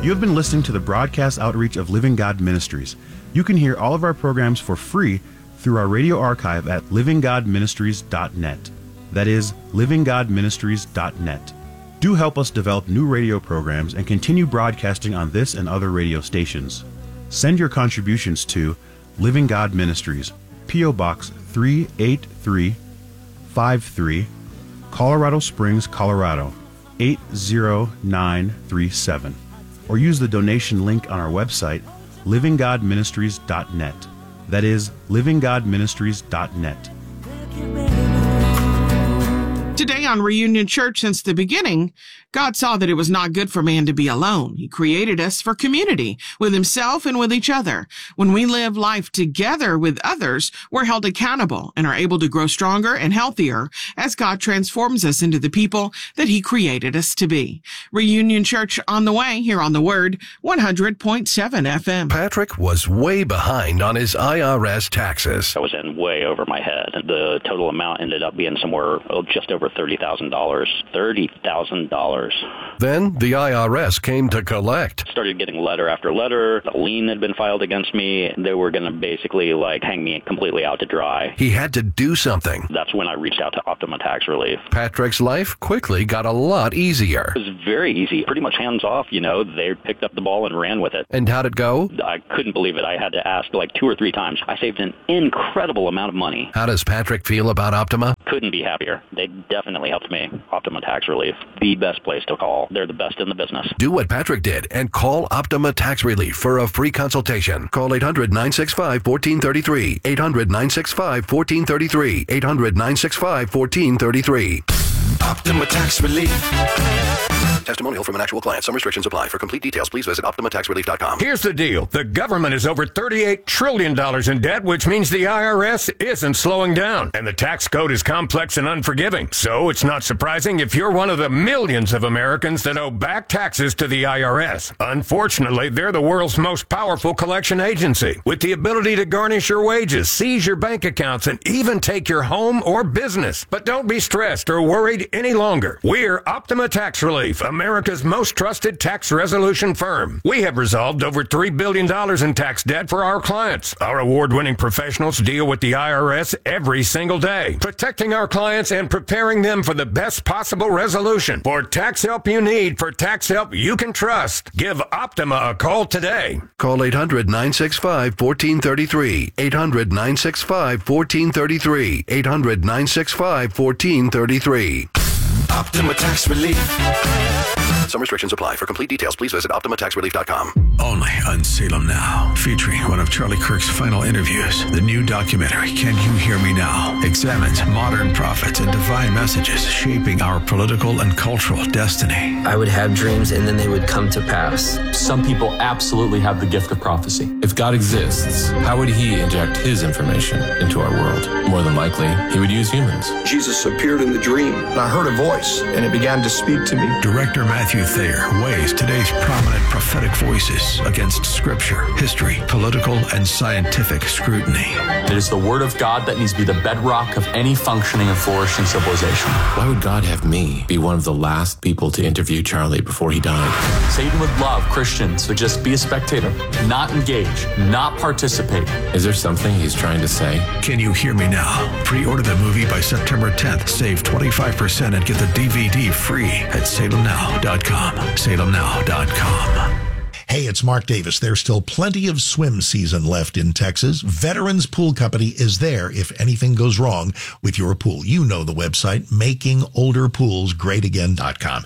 You have been listening to the broadcast outreach of Living God Ministries. You can hear all of our programs for free through our radio archive at livinggodministries.net. That is, livinggodministries.net. Do help us develop new radio programs and continue broadcasting on this and other radio stations. Send your contributions to Living God Ministries, P.O. Box 38353, Colorado Springs, Colorado 80937, or use the donation link on our website, livinggodministries.net. That is, livinggodministries.net. Today on Reunion Church, since the beginning, God saw that it was not good for man to be alone. He created us for community with himself and with each other. When we live life together with others, we're held accountable and are able to grow stronger and healthier as God transforms us into the people that he created us to be. Reunion Church on the way here on The Word, 100.7 FM. Patrick was way behind on his IRS taxes. I was in way over my head. The total amount ended up being somewhere just over $30,000. $30,000. Then the IRS came to collect. Started getting letter after letter. A lien had been filed against me. They were going to basically hang me completely out to dry. He had to do something. That's when I reached out to Optima Tax Relief. Patrick's life quickly got a lot easier. It was very easy, pretty much hands off, They picked up the ball and ran with it. And how'd it go? I couldn't believe it. I had to ask 2 or 3 times. I saved an incredible amount of money. How does Patrick feel about Optima? Couldn't be happier. They definitely helped me. Optima Tax Relief, the best place to call. They're the best in the business. Do what Patrick did and call Optima Tax Relief for a free consultation. Call 800-965-1433. 800-965-1433. 800-965-1433. Optima Tax Relief. Testimonial from an actual client. Some restrictions apply. For complete details, please visit OptimaTaxRelief.com. Here's the deal. The government is over $38 trillion in debt, which means the IRS isn't slowing down. And the tax code is complex and unforgiving. So it's not surprising if you're one of the millions of Americans that owe back taxes to the IRS. Unfortunately, they're the world's most powerful collection agency, with the ability to garnish your wages, seize your bank accounts, and even take your home or business. But don't be stressed or worried any longer. We're Optima Tax Relief, America's most trusted tax resolution firm. We have resolved over $3 billion in tax debt for our clients. Our award-winning professionals deal with the IRS every single day, protecting our clients and preparing them for the best possible resolution. For tax help you need, for tax help you can trust, give Optima a call today. Call 800-965-1433. 800-965-1433. 800-965-1433. Optima Tax Relief. Some restrictions apply. For complete details, please visit OptimaTaxRelief.com. Only on Salem Now, featuring one of Charlie Kirk's final interviews. The new documentary, Can You Hear Me Now?, examines modern prophets and divine messages shaping our political and cultural destiny. I would have dreams and then they would come to pass. Some people absolutely have the gift of prophecy. If God exists, how would he inject his information into our world? More than likely, he would use humans. Jesus appeared in the dream, and I heard a voice, and it began to speak to me. Director Matthew Thayer weighs today's prominent prophetic voices against scripture, history, political, and scientific scrutiny. It is the word of God that needs to be the bedrock of any functioning and flourishing civilization. Why would God have me be one of the last people to interview Charlie before he died? Satan would love Christians to just be a spectator, not engage, not participate. Is there something he's trying to say? Can You Hear Me Now? Pre-order the movie by September 10th. Save 25% and get the DVD free at salemnow.com. salemnow.com. Hey, it's Mark Davis. There's still plenty of swim season left in Texas. Veterans Pool Company is there if anything goes wrong with your pool. You know the website, makingolderpoolsgreatagain.com.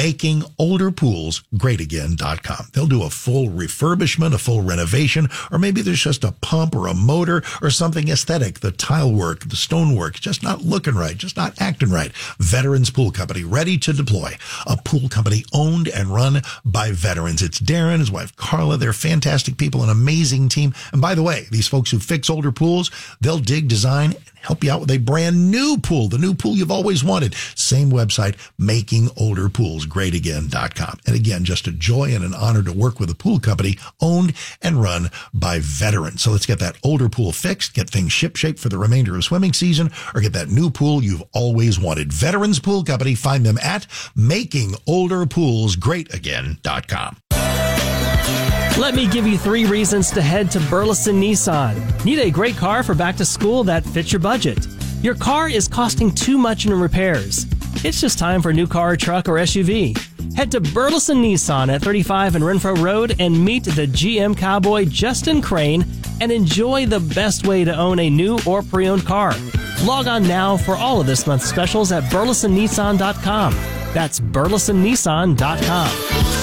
Makingolderpoolsgreatagain.com. They'll do a full refurbishment, a full renovation, or maybe there's just a pump or a motor or something aesthetic. The tile work, the stone work, just not looking right, just not acting right. Veterans Pool Company, ready to deploy. A pool company owned and run by veterans. It's Darren, his wife Carla. They're fantastic people, an amazing team. And by the way, these folks who fix older pools, they'll dig, design, and help you out with a brand new pool, the new pool you've always wanted. Same website, makingolderpoolsgreatagain.com. And again, just a joy and an honor to work with a pool company owned and run by veterans. So let's get that older pool fixed, get things shipshape for the remainder of swimming season, or get that new pool you've always wanted. Veterans Pool Company, find them at makingolderpoolsgreatagain.com. Let me give you 3 reasons to head to Burleson Nissan. Need a great car for back to school that fits your budget? Your car is costing too much in repairs. It's just time for a new car, truck, or SUV. Head to Burleson Nissan at 35 and Renfro Road and meet the GM cowboy Justin Crane and enjoy the best way to own a new or pre-owned car. Log on now for all of this month's specials at burlesonnissan.com. That's burlesonnissan.com.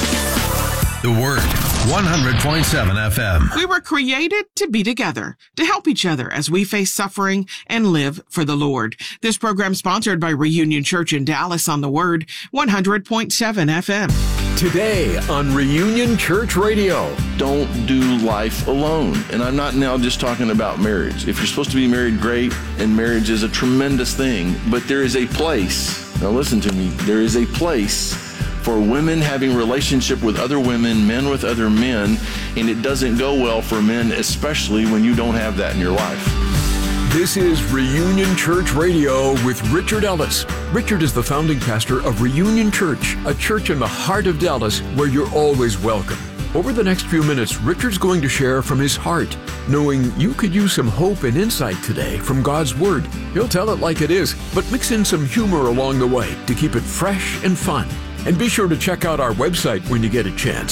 The Word, 100.7 FM. We were created to be together, to help each other as we face suffering and live for the Lord. This program sponsored by Reunion Church in Dallas on The Word, 100.7 FM. Today on Reunion Church Radio. Don't do life alone. And I'm not now just talking about marriage. If you're supposed to be married, great, and marriage is a tremendous thing, but there is a place, now listen to me, there is a place for women having relationship with other women, men with other men, and it doesn't go well for men, especially when you don't have that in your life. This is Reunion Church Radio with Richard Ellis. Richard is the founding pastor of Reunion Church, a church in the heart of Dallas where you're always welcome. Over the next few minutes, Richard's going to share from his heart, knowing you could use some hope and insight today from God's Word. He'll tell it like it is, but mix in some humor along the way to keep it fresh and fun. And be sure to check out our website when you get a chance,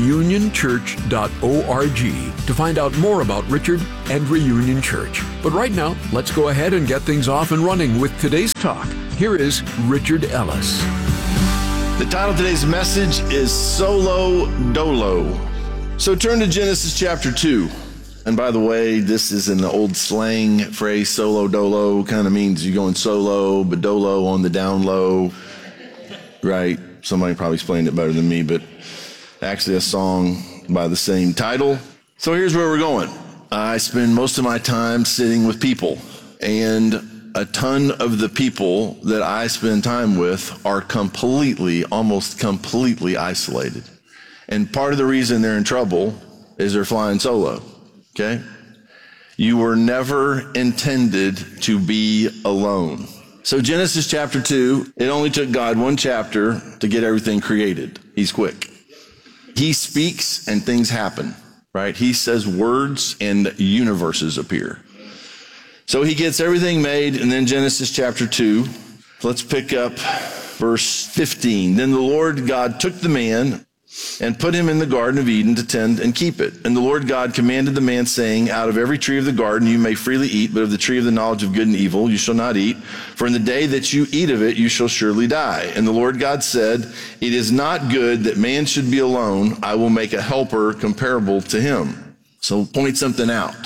reunionchurch.org, to find out more about Richard and Reunion Church. But right now, let's go ahead and get things off and running with today's talk. Here is Richard Ellis. The title of today's message is Solo Dolo. So turn to Genesis chapter 2. And by the way, this is an old slang phrase, solo dolo, kind of means you're going solo, but dolo on the down low, right? Somebody probably explained it better than me, but actually a song by the same title. So here's where we're going. I spend most of my time sitting with people, and a ton of the people that I spend time with are almost completely isolated. And part of the reason they're in trouble is they're flying solo, okay? You were never intended to be alone. So Genesis chapter 2, it only took God one chapter to get everything created. He's quick. He speaks and things happen, right? He says words and universes appear. So he gets everything made, and then Genesis chapter 2, let's pick up verse 15. Then the Lord God took the man and put him in the Garden of Eden to tend and keep it. And the Lord God commanded the man, saying, out of every tree of the garden you may freely eat, but of the tree of the knowledge of good and evil you shall not eat. For in the day that you eat of it, you shall surely die. And the Lord God said, it is not good that man should be alone. I will make a helper comparable to him. So point something out.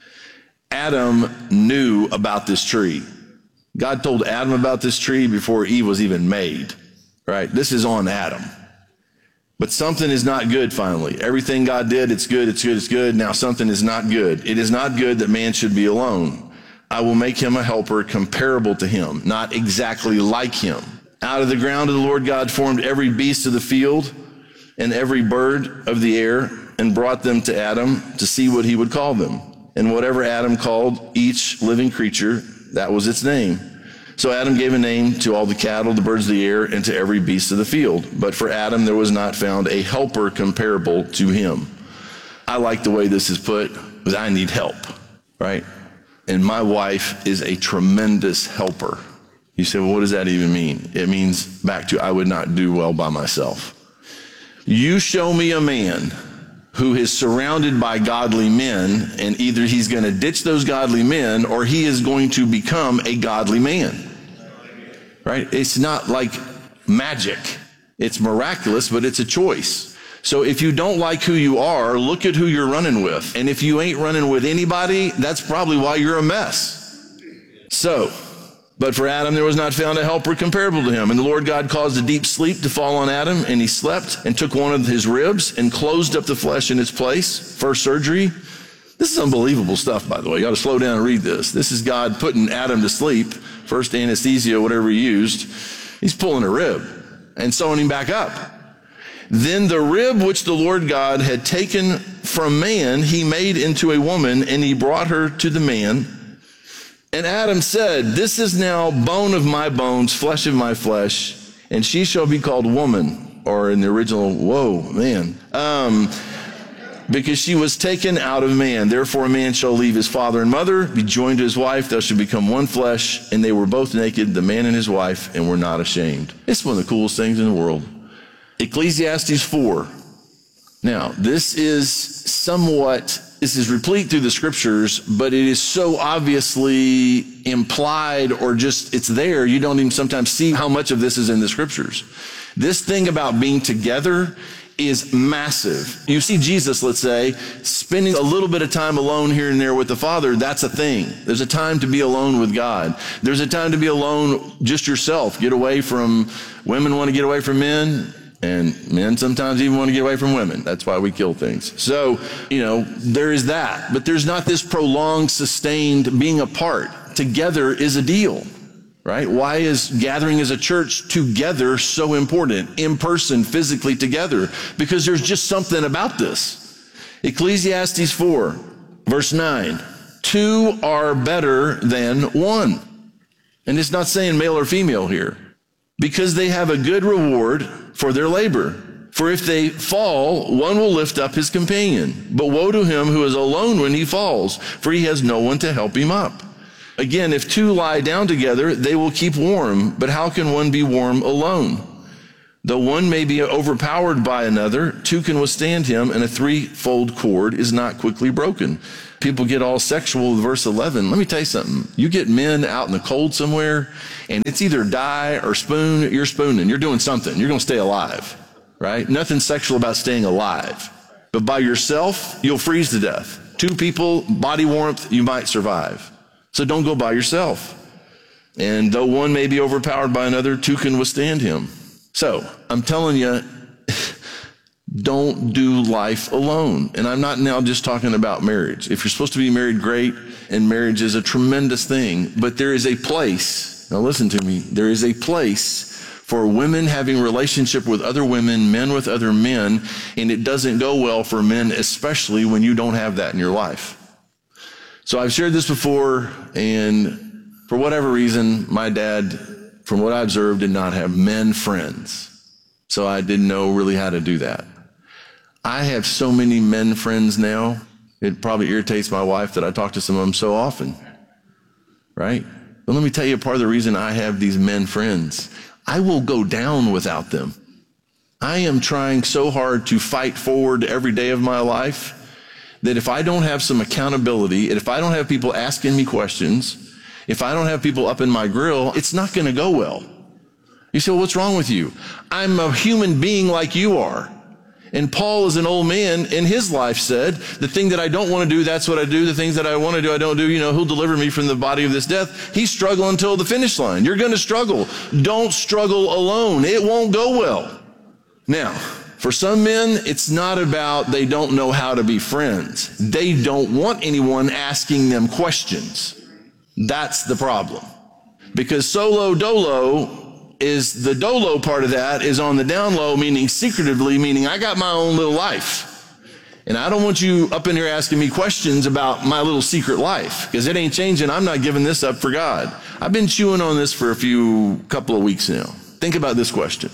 Adam knew about this tree. God told Adam about this tree before Eve was even made, right? This is on Adam. But something is not good finally. Everything God did, it's good, it's good, it's good. Now something is not good. It is not good that man should be alone. I will make him a helper comparable to him, not exactly like him. Out of the ground of the Lord God formed every beast of the field and every bird of the air and brought them to Adam to see what he would call them. And whatever Adam called each living creature, that was its name. So Adam gave a name to all the cattle, the birds of the air, and to every beast of the field. But for Adam there was not found a helper comparable to him. I like the way this is put, because I need help, right? And my wife is a tremendous helper. You say, well, what does that even mean? It means back to I would not do well by myself. You show me a man who is surrounded by godly men, and either he's going to ditch those godly men or he is going to become a godly man, right? It's not like magic. It's miraculous, but it's a choice. So if you don't like who you are, look at who you're running with. And if you ain't running with anybody, that's probably why you're a mess. But for Adam there was not found a helper comparable to him. And the Lord God caused a deep sleep to fall on Adam, and he slept and took one of his ribs and closed up the flesh in its place. First surgery. This is unbelievable stuff, by the way. You got to slow down and read this. This is God putting Adam to sleep. First anesthesia, whatever he used. He's pulling a rib and sewing him back up. Then the rib which the Lord God had taken from man, he made into a woman, and he brought her to the man. And Adam said, this is now bone of my bones, flesh of my flesh, and she shall be called woman, or in the original, whoa, man. because she was taken out of man. Therefore a man shall leave his father and mother, be joined to his wife, thou shalt become one flesh. And they were both naked, the man and his wife, and were not ashamed. It's one of the coolest things in the world. Ecclesiastes 4. Now, this is replete through the scriptures, but it is so obviously implied, or just it's there, you don't even sometimes see how much of this is in the scriptures. This thing about being together is massive. You see Jesus, let's say, spending a little bit of time alone here and there with the Father. That's a thing. There's a time to be alone with God. There's a time to be alone just yourself. Get away from, women want to get away from men, and men sometimes even want to get away from women. That's why we kill things. So, there is that. But there's not this prolonged, sustained being apart. Together is a deal. Right? Why is gathering as a church together so important? In person, physically together. Because there's just something about this. Ecclesiastes 4, verse 9. 2 are better than 1. And it's not saying male or female here. Because they have a good reward for their labor. For if they fall, one will lift up his companion. But woe to him who is alone when he falls, for he has no one to help him up. Again, if 2 lie down together, they will keep warm. But how can one be warm alone? Though one may be overpowered by another, 2 can withstand him, and a 3-fold cord is not quickly broken. People get all sexual with verse 11. Let me tell you something. You get men out in the cold somewhere, and it's either die or spoon. You're spooning. You're doing something. You're going to stay alive, right? Nothing sexual about staying alive. But by yourself, you'll freeze to death. 2 people, body warmth, you might survive. So don't go by yourself. And though one may be overpowered by another, 2 can withstand him. So I'm telling you, don't do life alone. And I'm not now just talking about marriage. If you're supposed to be married, great. And marriage is a tremendous thing. But there is a place, now listen to me, there is a place for women having relationship with other women, men with other men. And it doesn't go well for men, especially when you don't have that in your life. So I've shared this before, and for whatever reason, my dad, from what I observed, did not have men friends. So I didn't know really how to do that. I have so many men friends now, it probably irritates my wife that I talk to some of them so often, right? But let me tell you part of the reason I have these men friends. I will go down without them. I am trying so hard to fight forward every day of my life that if I don't have some accountability, and if I don't have people asking me questions, if I don't have people up in my grill, it's not going to go well. You say, well, what's wrong with you? I'm a human being like you are. And Paul is an old man in his life said, the thing that I don't want to do, that's what I do. The things that I want to do, I don't do. Who'll deliver me from the body of this death? He's struggling until the finish line. You're going to struggle. Don't struggle alone. It won't go well. Now, for some men, it's not about they don't know how to be friends. They don't want anyone asking them questions. That's the problem. Because solo dolo is the dolo part of that is on the down low, meaning secretively, meaning I got my own little life. And I don't want you up in here asking me questions about my little secret life because it ain't changing. I'm not giving this up for God. I've been chewing on this for a couple of weeks now. Think about this question.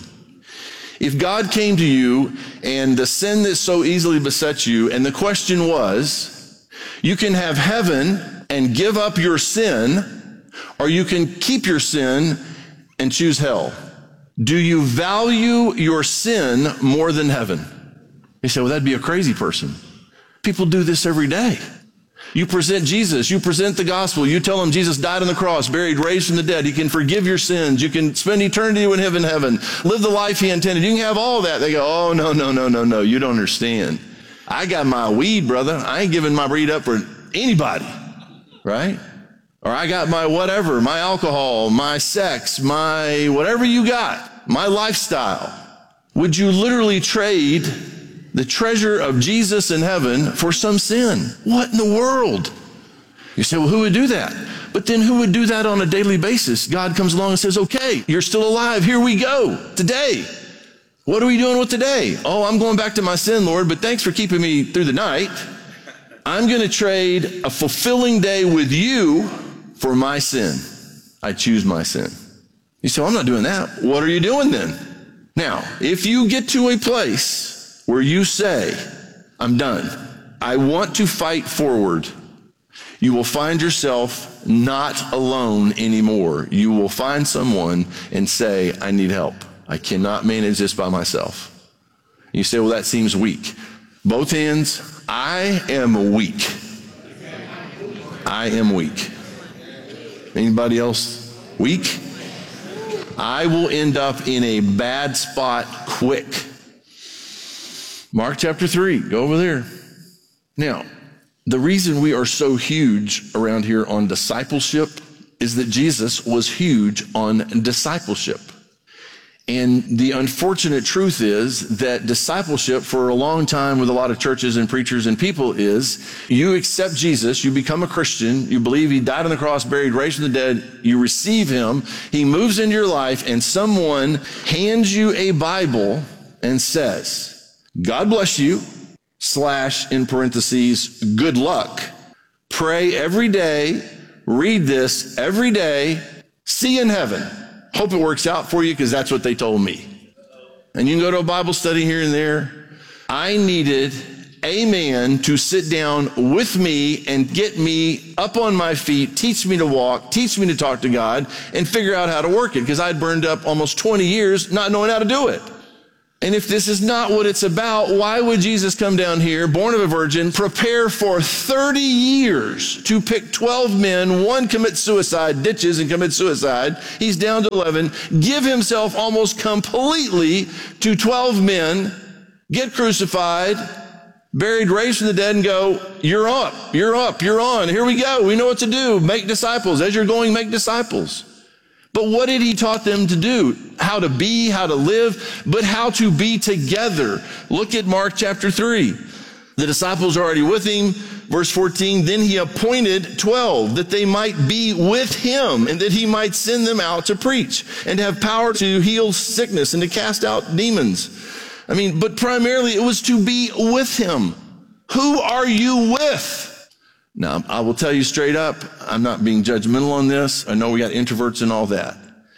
If God came to you and the sin that so easily besets you, and the question was, you can have heaven and give up your sin, or you can keep your sin and choose hell. Do you value your sin more than heaven? You say, well, that'd be a crazy person. People do this every day. You present Jesus, you present the gospel, you tell them Jesus died on the cross, buried, raised from the dead. He can forgive your sins. You can spend eternity with him in heaven, live the life he intended. You can have all that. They go, oh, no, you don't understand. I got my weed, brother. I ain't giving my weed up for anybody, right? Or I got my whatever, my alcohol, my sex, my whatever you got, my lifestyle. Would you literally trade the treasure of Jesus in heaven for some sin? What in the world? You say, well, who would do that? But then who would do that on a daily basis? God comes along and says, okay, you're still alive. Here we go. Today. What are we doing with today? Oh, I'm going back to my sin, Lord, but thanks for keeping me through the night. I'm going to trade a fulfilling day with you for my sin. I choose my sin. You say, well, I'm not doing that. What are you doing then? Now, if you get to a place where you say, I'm done. I want to fight forward. You will find yourself not alone anymore. You will find someone and say, I need help. I cannot manage this by myself. You say, well, that seems weak. Both hands, I am weak. I am weak. Anybody else weak? I will end up in a bad spot quick. Mark chapter 3, go over there. Now, the reason we are so huge around here on discipleship is that Jesus was huge on discipleship. And the unfortunate truth is that discipleship for a long time with a lot of churches and preachers and people is you accept Jesus, you become a Christian, you believe he died on the cross, buried, raised from the dead, you receive him, he moves into your life, and someone hands you a Bible and says, God bless you, / in parentheses, good luck. Pray every day, read this every day, see you in heaven. Hope it works out for you because that's what they told me. And you can go to a Bible study here and there. I needed a man to sit down with me and get me up on my feet, teach me to walk, teach me to talk to God, and figure out how to work it because I'd burned up almost 20 years not knowing how to do it. And if this is not what it's about, why would Jesus come down here, born of a virgin, prepare for 30 years to pick 12 men, one commits suicide, ditches and commits suicide, he's down to 11, give himself almost completely to 12 men, get crucified, buried, raised from the dead, and go, you're up, you're on, here we go, we know what to do, make disciples. As you're going, make disciples. But what did he taught them to do? How to be, how to live, but how to be together. Look at Mark chapter 3. The disciples are already with him. Verse 14, then he appointed 12 that they might be with him and that he might send them out to preach and have power to heal sickness and to cast out demons. But primarily it was to be with him. Who are you with? Now, I will tell you straight up, I'm not being judgmental on this. I know we got introverts and all that.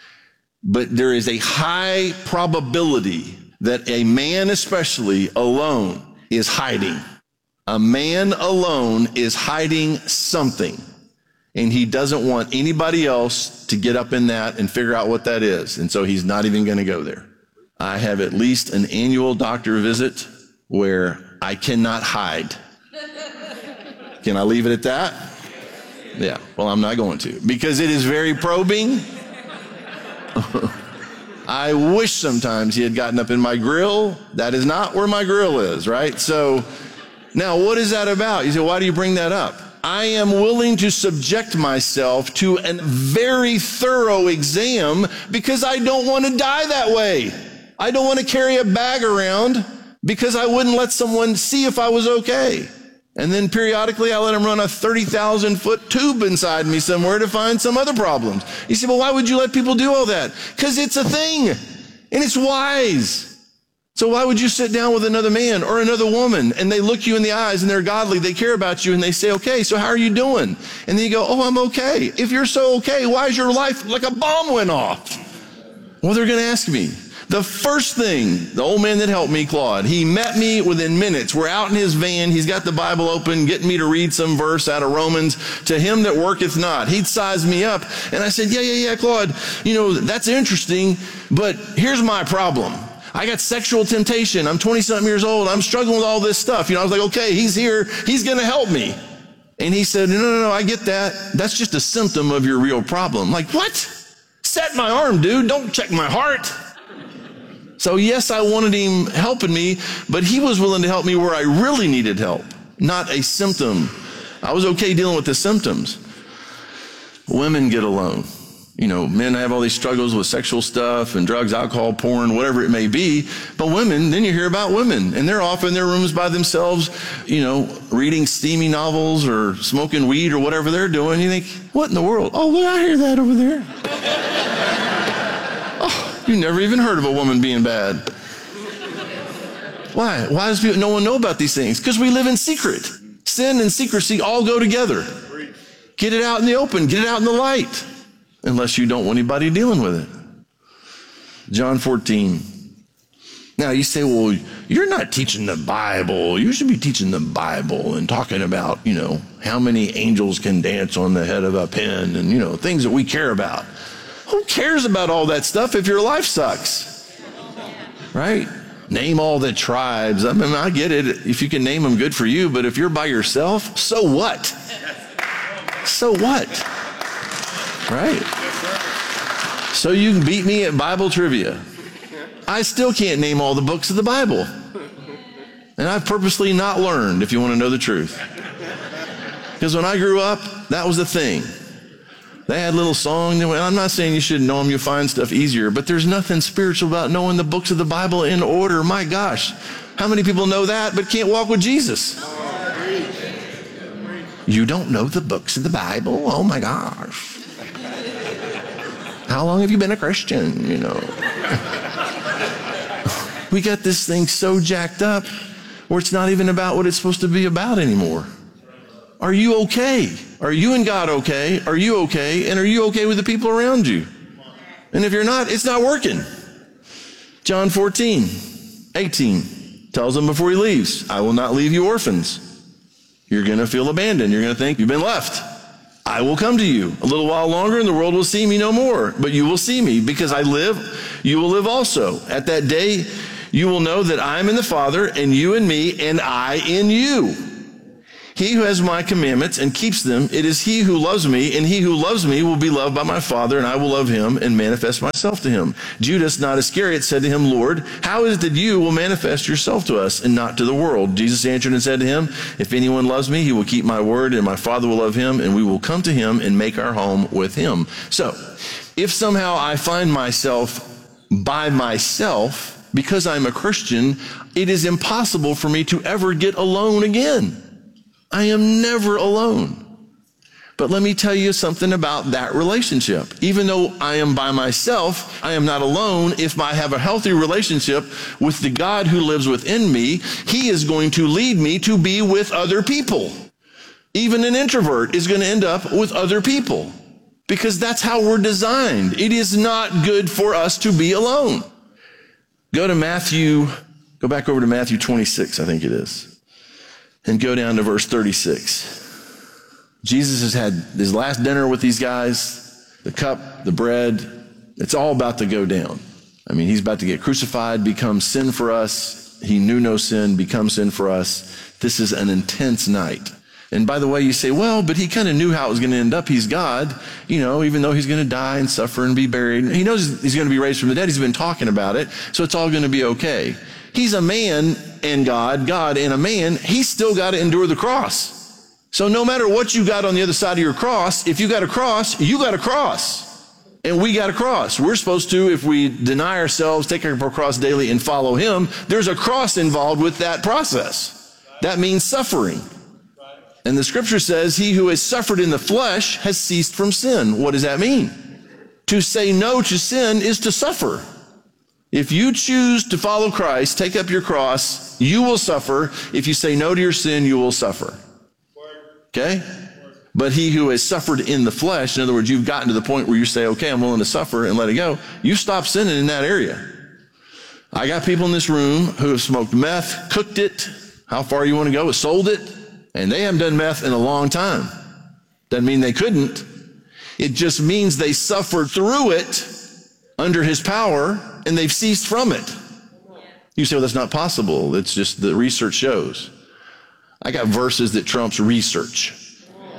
But there is a high probability that a man especially alone is hiding. A man alone is hiding something. And he doesn't want anybody else to get up in that and figure out what that is. And so he's not even going to go there. I have at least an annual doctor visit where I cannot hide. Can I leave it at that? Yeah, well, I'm not going to because it is very probing. I wish sometimes he had gotten up in my grill. That is not where my grill is, right? So now what is that about? You say, why do you bring that up? I am willing to subject myself to a very thorough exam because I don't want to die that way. I don't want to carry a bag around because I wouldn't let someone see if I was okay. And then periodically I let him run a 30,000-foot tube inside me somewhere to find some other problems. You say, well, why would you let people do all that? Because it's a thing and it's wise. So why would you sit down with another man or another woman and they look you in the eyes and they're godly, they care about you and they say, okay, so how are you doing? And then you go, oh, I'm okay. If you're so okay, why is your life like a bomb went off? Well, they're going to ask me. The first thing, the old man that helped me, Claude, he met me within minutes. We're out in his van. He's got the Bible open, getting me to read some verse out of Romans. To him that worketh not. He'd size me up. And I said, yeah, Claude, that's interesting, but here's my problem. I got sexual temptation. I'm 20-something years old. I'm struggling with all this stuff. I was like, okay, he's here. He's going to help me. And he said, no, I get that. That's just a symptom of your real problem. I'm like, what? Set my arm, dude. Don't check my heart. So yes, I wanted him helping me, but he was willing to help me where I really needed help, not a symptom. I was okay dealing with the symptoms. Women get alone. Men have all these struggles with sexual stuff and drugs, alcohol, porn, whatever it may be. But women, then you hear about women, and they're off in their rooms by themselves, reading steamy novels or smoking weed or whatever they're doing. You think, what in the world? Oh, look, I hear that over there. You never even heard of a woman being bad. Why? Why does no one know about these things? Because we live in secret. Sin and secrecy all go together. Get it out in the open. Get it out in the light. Unless you don't want anybody dealing with it. John 14. Now you say, well, you're not teaching the Bible. You should be teaching the Bible and talking about, how many angels can dance on the head of a pin and, things that we care about. Who cares about all that stuff if your life sucks? Right? Name all the tribes. I mean, I get it. If you can name them, good for you. But if you're by yourself, so what? So what? Right? So you can beat me at Bible trivia. I still can't name all the books of the Bible. And I've purposely not learned, if you want to know the truth. Because when I grew up, that was the thing. They had little songs. I'm not saying you shouldn't know them. You'll find stuff easier. But there's nothing spiritual about knowing the books of the Bible in order. My gosh. How many people know that but can't walk with Jesus? You don't know the books of the Bible? Oh my gosh. How long have you been a Christian? We got this thing so jacked up where it's not even about what it's supposed to be about anymore. Are you okay? Are you and God okay? Are you okay? And are you okay with the people around you? And if you're not, it's not working. John 14:18 tells him before he leaves, I will not leave you orphans. You're going to feel abandoned. You're going to think you've been left. I will come to you a little while longer and the world will see me no more. But you will see me because I live. You will live also. At that day, you will know that I am in the Father and you in me and I in you. He who has my commandments and keeps them, it is he who loves me, and he who loves me will be loved by my Father, and I will love him and manifest myself to him. Judas, not Iscariot, said to him, Lord, how is it that you will manifest yourself to us and not to the world? Jesus answered and said to him, if anyone loves me, he will keep my word, and my Father will love him, and we will come to him and make our home with him. So, if somehow I find myself by myself, because I'm a Christian, it is impossible for me to ever get alone again. I am never alone. But let me tell you something about that relationship. Even though I am by myself, I am not alone. If I have a healthy relationship with the God who lives within me, he is going to lead me to be with other people. Even an introvert is going to end up with other people because that's how we're designed. It is not good for us to be alone. Go back over to Matthew 26, I think it is, and go down to verse 36. Jesus has had his last dinner with these guys, the cup, the bread. It's all about to go down. I mean, he's about to get crucified, become sin for us. He knew no sin, become sin for us. This is an intense night. And by the way, you say, well, but he kind of knew how it was going to end up. He's God, even though he's going to die and suffer and be buried. He knows he's going to be raised from the dead. He's been talking about it. So it's all going to be okay. He's a man and God and a man. He's still got to endure the cross. So no matter what you got on the other side of your cross, if you got a cross, you got a cross. And we got a cross. We're supposed to, if we deny ourselves, take our cross daily and follow him, there's a cross involved with that process. That means suffering. And the scripture says, he who has suffered in the flesh has ceased from sin. What does that mean? To say no to sin is to suffer. If you choose to follow Christ, take up your cross, you will suffer. If you say no to your sin, you will suffer. Okay? But he who has suffered in the flesh, in other words, you've gotten to the point where you say, okay, I'm willing to suffer and let it go. You stop sinning in that area. I got people in this room who have smoked meth, cooked it, how far you want to go, sold it. And they haven't done meth in a long time. Doesn't mean they couldn't. It just means they suffered through it under his power and they've ceased from it. You say, well, that's not possible. It's just the research shows. I got verses that trumps research.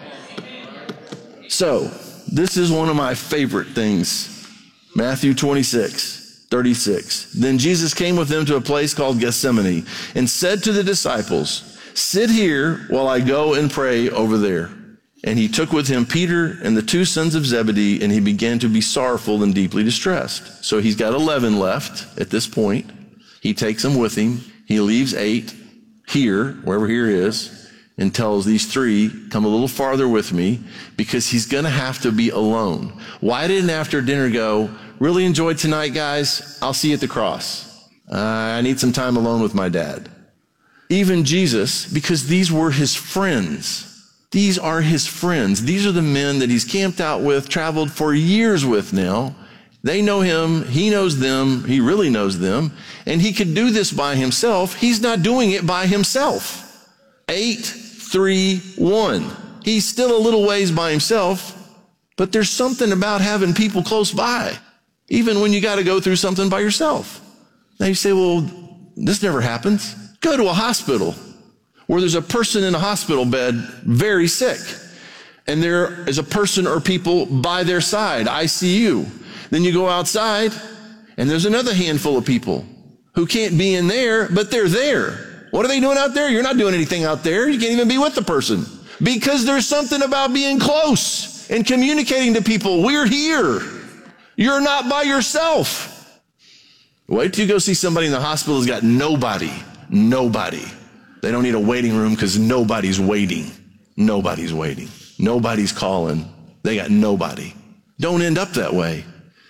So, this is one of my favorite things. Matthew 26:36. Then Jesus came with them to a place called Gethsemane and said to the disciples, sit here while I go and pray over there. And he took with him Peter and the two sons of Zebedee, and he began to be sorrowful and deeply distressed. So he's got 11 left at this point. He takes them with him. He leaves 8 here, wherever here is, and tells these 3, come a little farther with me, because he's going to have to be alone. Why didn't after dinner go, really enjoyed tonight, guys? I'll see you at the cross. I need some time alone with my dad. Even Jesus, because these were his friends. These are his friends. These are the men that he's camped out with, traveled for years with now, They know him. He knows them. He really knows them. And he could do this by himself. He's not doing it by himself. 8, 3, 1. He's still a little ways by himself, but there's something about having people close by, even when you got to go through something by yourself. Now you say, well, this never happens. Go to a hospital where there's a person in a hospital bed very sick, and there is a person or people by their side, ICU. Then you go outside, and there's another handful of people who can't be in there, but they're there. What are they doing out there? You're not doing anything out there. You can't even be with the person. Because there's something about being close and communicating to people. We're here. You're not by yourself. Wait till you go see somebody in the hospital who's got nobody. Nobody. They don't need a waiting room because nobody's waiting. Nobody's waiting. Nobody's calling. They got nobody. Don't end up that way.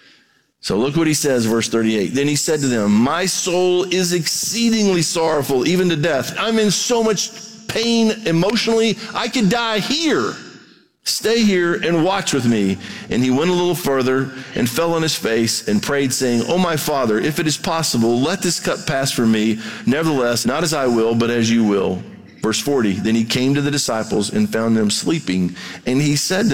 So look what he says, verse 38. Then he said to them, my soul is exceedingly sorrowful, even to death. I'm in so much pain emotionally, I could die here. Stay here and watch with me. And he went a little further and fell on his face and prayed, saying, oh, my Father, if it is possible, let this cup pass from me. Nevertheless, not as I will, but as you will. Verse 40, then he came to the disciples and found them sleeping. And he said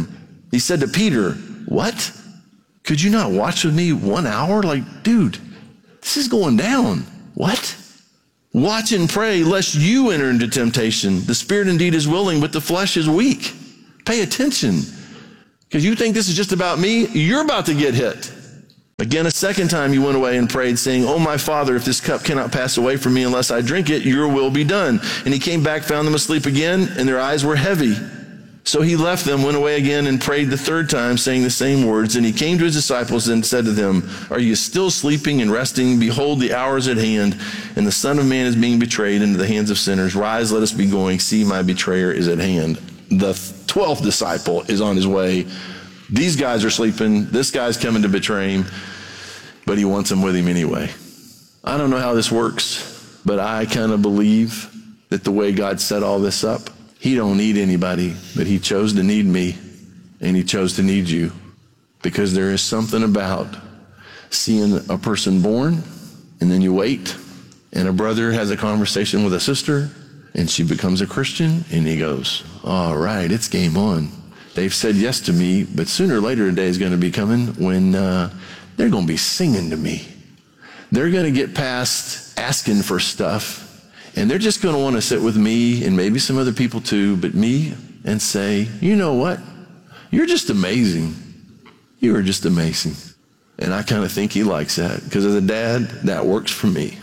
to Peter, what? Could you not watch with me 1 hour? Like, dude, this is going down. What? Watch and pray lest you enter into temptation. The spirit indeed is willing, but the flesh is weak. Pay attention. Because you think this is just about me, you're about to get hit. Again, a second time he went away and prayed, saying, oh, my Father, if this cup cannot pass away from me unless I drink it, your will be done. And he came back, found them asleep again, and their eyes were heavy. So he left them, went away again, and prayed the third time, saying the same words. And he came to his disciples and said to them, are you still sleeping and resting? Behold, the hour is at hand, and the Son of Man is being betrayed into the hands of sinners. Rise, let us be going. See, my betrayer is at hand. The 12th disciple is on his way. These guys are sleeping. This guy's coming to betray him, but he wants them with him anyway. I don't know how this works, but I kind of believe that the way God set all this up, he don't need anybody, but he chose to need me, and he chose to need you, because there is something about seeing a person born, and then you wait, and a brother has a conversation with a sister, and she becomes a Christian, and he goes, all right, it's game on. They've said yes to me, but sooner or later a day is going to be coming when they're going to be singing to me. They're going to get past asking for stuff, and they're just going to want to sit with me and maybe some other people too, but me, and say, you know what? You're just amazing. You are just amazing. And I kind of think he likes that, because as a dad, that works for me.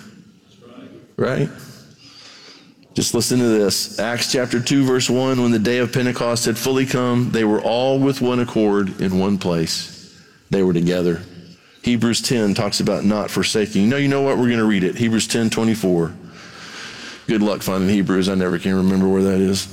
Right? Just listen to this. Acts chapter 2, verse 1, when the day of Pentecost had fully come, they were all with one accord in one place. They were together. Hebrews 10 talks about not forsaking. No, you know what? We're going to read it. Hebrews 10:24. Good luck finding Hebrews. I never can remember where that is.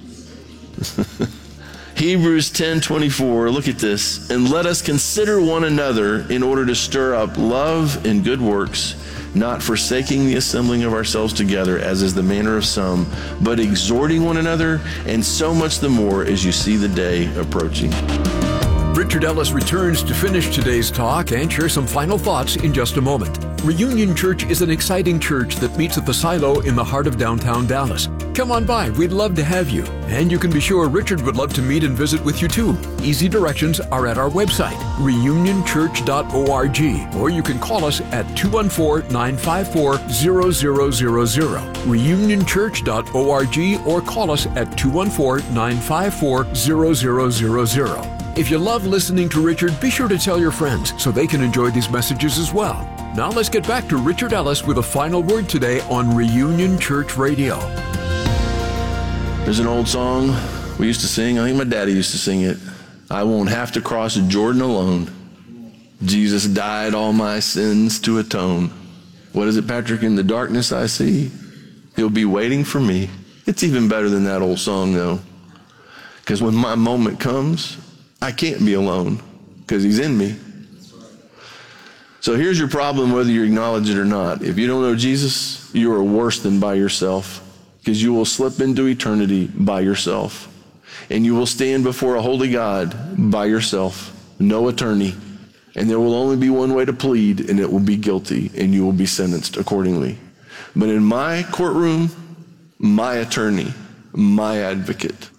Hebrews 10:24. Look at this. And let us consider one another in order to stir up love and good works, not forsaking the assembling of ourselves together, as is the manner of some, but exhorting one another, and so much the more as you see the day approaching. Richard Ellis returns to finish today's talk and share some final thoughts in just a moment. Reunion Church is an exciting church that meets at the Silo in the heart of downtown Dallas. Come on by, we'd love to have you. And you can be sure Richard would love to meet and visit with you too. Easy directions are at our website, reunionchurch.org, or you can call us at 214-954-0000, reunionchurch.org, or call us at 214-954-0000. If you love listening to Richard, be sure to tell your friends so they can enjoy these messages as well. Now let's get back to Richard Ellis with a final word today on Reunion Church Radio. There's an old song we used to sing. I think my daddy used to sing it. I won't have to cross Jordan alone. Jesus died all my sins to atone. What is it, Patrick? In the darkness I see, he'll be waiting for me. It's even better than that old song, though. Because when my moment comes, I can't be alone because he's in me. So here's your problem, whether you acknowledge it or not. If you don't know Jesus, you are worse than by yourself, because you will slip into eternity by yourself. And you will stand before a holy God by yourself, no attorney. And there will only be one way to plead, and it will be guilty, and you will be sentenced accordingly. But in my courtroom, my attorney, my advocate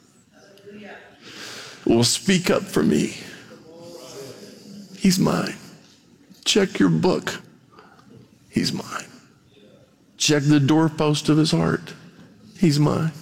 will speak up for me. He's mine. Check your book. He's mine. Check the doorpost of his heart. He's mine.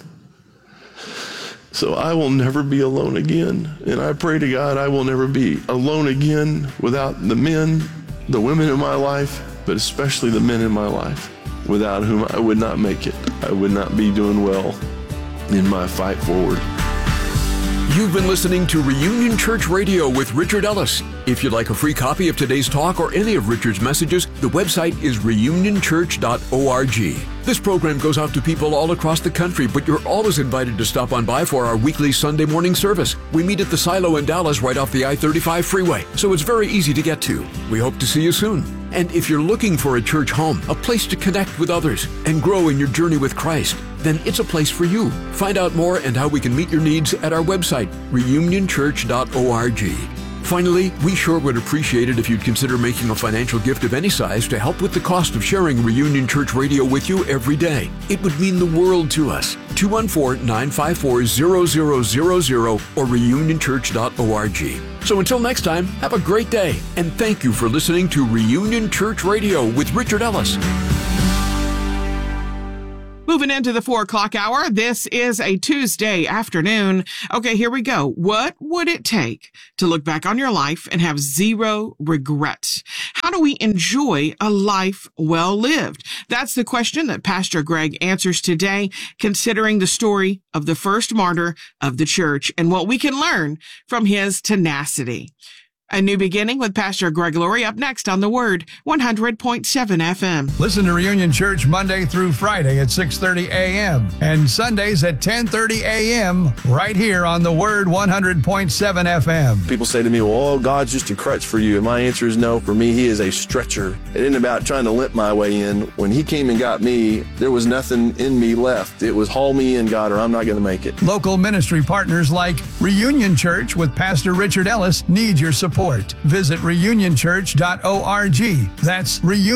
So I will never be alone again. And I pray to God I will never be alone again without the men, the women in my life, but especially the men in my life, without whom I would not make it. I would not be doing well in my fight forward. You've been listening to Reunion Church Radio with Richard Ellis. If you'd like a free copy of today's talk or any of Richard's messages, the website is reunionchurch.org. This program goes out to people all across the country, but you're always invited to stop on by for our weekly Sunday morning service. We meet at the Silo in Dallas right off the I-35 freeway, so it's very easy to get to. We hope to see you soon. And if you're looking for a church home, a place to connect with others and grow in your journey with Christ, then it's a place for you. Find out more and how we can meet your needs at our website, reunionchurch.org. Finally, we sure would appreciate it if you'd consider making a financial gift of any size to help with the cost of sharing Reunion Church Radio with you every day. It would mean the world to us. 214-954-0000 or reunionchurch.org. So until next time, have a great day, and thank you for listening to Reunion Church Radio with Richard Ellis. Moving into the 4 o'clock hour, this is a Tuesday afternoon. Okay, here we go. What would it take to look back on your life and have zero regrets? How do we enjoy a life well lived? That's the question that Pastor Greg answers today, considering the story of the first martyr of the church and what we can learn from his tenacity. A New Beginning with Pastor Greg Laurie up next on The Word, 100.7 FM. Listen to Reunion Church Monday through Friday at 6:30 a.m. and Sundays at 10:30 a.m. right here on The Word, 100.7 FM. People say to me, well, God's just a crutch for you. And my answer is no. For me, he is a stretcher. It isn't about trying to limp my way in. When he came and got me, there was nothing in me left. It was haul me in, God, or I'm not going to make it. Local ministry partners like Reunion Church with Pastor Richard Ellis need your support. Visit reunionchurch.org. That's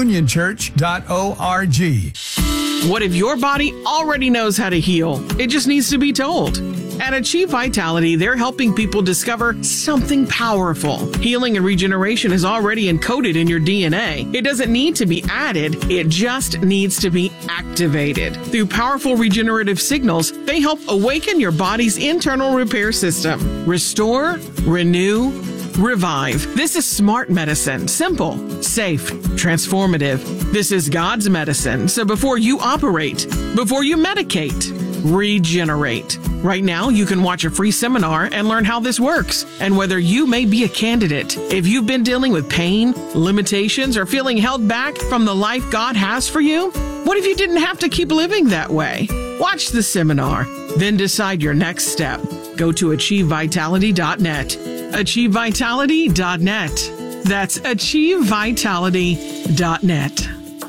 reunionchurch.org. What if your body already knows how to heal? It just needs to be told. At Achieve Vitality, they're helping people discover something powerful. Healing and regeneration is already encoded in your DNA. It doesn't need to be added, it just needs to be activated. Through powerful regenerative signals, they help awaken your body's internal repair system. Restore, renew, revive. This is smart medicine. Simple, safe, transformative. This is God's medicine. So before you operate, before you medicate, regenerate. Right now, you can watch a free seminar and learn how this works and whether you may be a candidate. If you've been dealing with pain, limitations, or feeling held back from the life God has for you, what if you didn't have to keep living that way? Watch the seminar, then decide your next step. Go to achievevitality.net. achievevitality.net. That's achievevitality.net.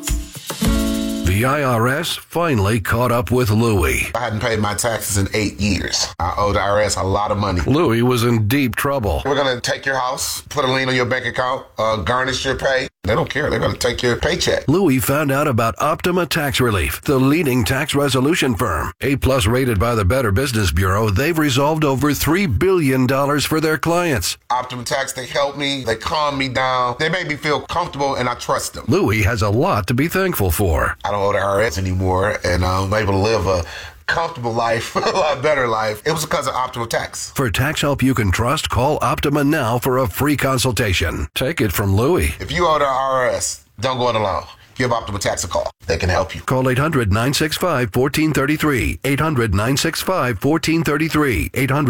The IRS finally caught up with Louie. I hadn't paid my taxes in 8 years. I owed the IRS a lot of money. Louie was in deep trouble. We're going to take your house, put a lien on your bank account, garnish your pay. They don't care. They're going to take your paycheck. Louie found out about Optima Tax Relief, the leading tax resolution firm. A-plus rated by the Better Business Bureau, they've resolved over $3 billion for their clients. Optima Tax, they help me. They calm me down. They make me feel comfortable, and I trust them. Louie has a lot to be thankful for. I don't owe the IRS anymore, and I'm able to live a comfortable life, a lot better life. It was because of Optima Tax. For tax help you can trust, call Optima now for a free consultation. Take it from Louie. If you owe the IRS, don't go it alone. Give Optima Tax a call. They can help you. Call 800-965-1433. 800-965-1433.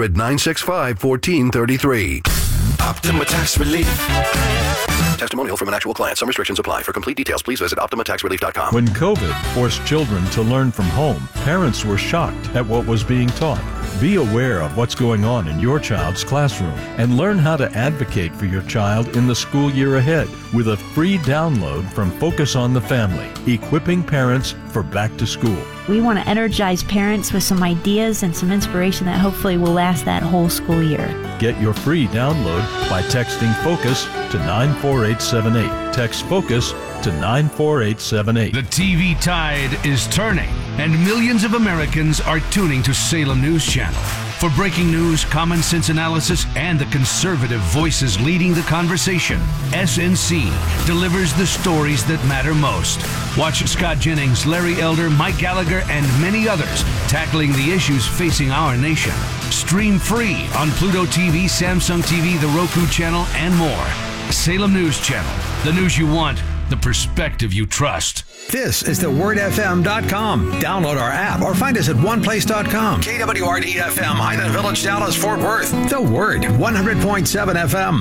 800-965-1433. Optima Tax Relief. Testimonial from an actual client. Some restrictions apply. For complete details, please visit OptimaTaxRelief.com. When COVID forced children to learn from home, parents were shocked at what was being taught. Be aware of what's going on in your child's classroom and learn how to advocate for your child in the school year ahead with a free download from Focus on the Family, equipping parents for back to school. We want to energize parents with some ideas and some inspiration that hopefully will last that whole school year. Get your free download by texting FOCUS to 94878. Text FOCUS to 94878. The TV tide is turning, and millions of Americans are tuning to Salem News Channel. For breaking news, common sense analysis, and the conservative voices leading the conversation, SNC delivers the stories that matter most. Watch Scott Jennings, Larry Elder, Mike Gallagher, and many others tackling the issues facing our nation. Stream free on Pluto TV, Samsung TV, the Roku channel, and more. Salem News Channel. The news you want, the perspective you trust. This is thewordfm.com. Download our app or find us at oneplace.com. KWRD-FM, Highland Village, Dallas, Fort Worth. The Word, 100.7 FM.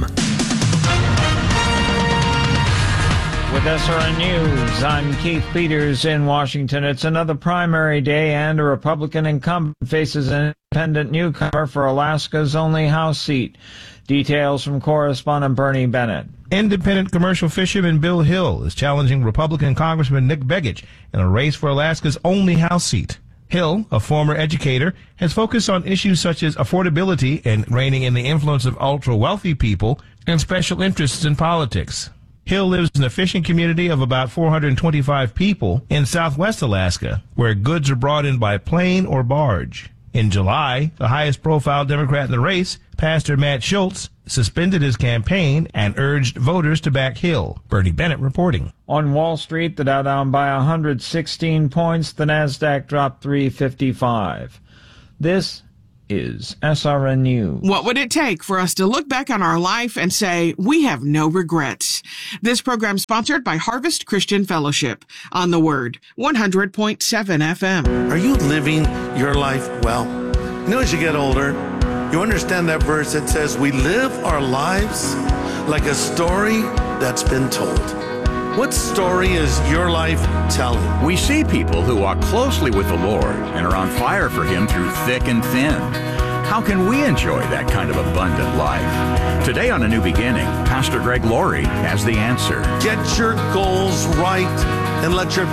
With SRN News, I'm Keith Peters in Washington. It's another primary day, and a Republican incumbent faces an independent newcomer for Alaska's only House seat. Details from correspondent Bernie Bennett. Independent commercial fisherman Bill Hill is challenging Republican Congressman Nick Begich in a race for Alaska's only House seat. Hill, a former educator, has focused on issues such as affordability and reining in the influence of ultra-wealthy people and special interests in politics. Hill lives in a fishing community of about 425 people in southwest Alaska, where goods are brought in by plane or barge. In July, the highest-profile Democrat in the race, Pastor Matt Schultz, suspended his campaign and urged voters to back Hill. Bernie Bennett reporting. On Wall Street, the Dow down by 116 points. The Nasdaq dropped 355. This is SRN News. What would it take for us to look back on our life and say, we have no regrets? This program sponsored by Harvest Christian Fellowship on The Word, 100.7 FM. Are you living your life well? You know, as you get older, you understand that verse that says, we live our lives like a story that's been told. What story is your life telling? We see people who walk closely with the Lord and are on fire for Him through thick and thin. How can we enjoy that kind of abundant life? Today on A New Beginning, Pastor Greg Laurie has the answer. Get your goals right and let your